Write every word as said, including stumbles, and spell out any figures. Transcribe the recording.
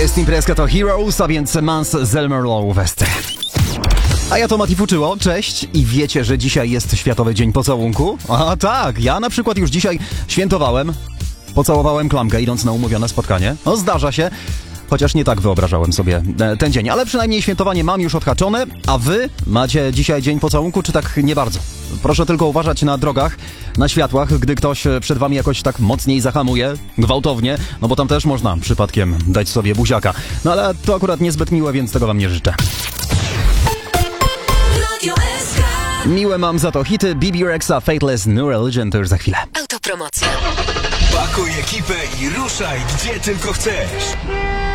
jest imprezka, to Heroes, a więc Mans Zelmerlow West. A ja to Mati Fuczyło, cześć. I wiecie, że dzisiaj jest Światowy Dzień Pocałunku? A tak, ja na przykład już dzisiaj świętowałem. Pocałowałem klamkę, idąc na umówione spotkanie. No zdarza się, chociaż nie tak wyobrażałem sobie ten dzień. Ale przynajmniej świętowanie mam już odhaczone, a wy macie dzisiaj Dzień Pocałunku, czy tak nie bardzo? Proszę tylko uważać na drogach, na światłach, gdy ktoś przed wami jakoś tak mocniej zahamuje, gwałtownie, no bo tam też można przypadkiem dać sobie buziaka. No ale to akurat niezbyt miłe, więc tego wam nie życzę. Miłe mam za to hity B B Rexa, Fateless, New Religion, to już za chwilę. Autopromocja. Pakuj ekipę i ruszaj gdzie tylko chcesz.